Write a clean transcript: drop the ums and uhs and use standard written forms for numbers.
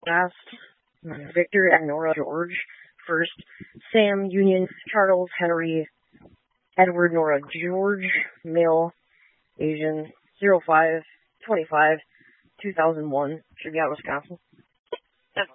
last. Victor and Nora George first. Sam Union Charles Henry Edward Nora George, male, Asian, 0525 2001, Chugach, Wisconsin.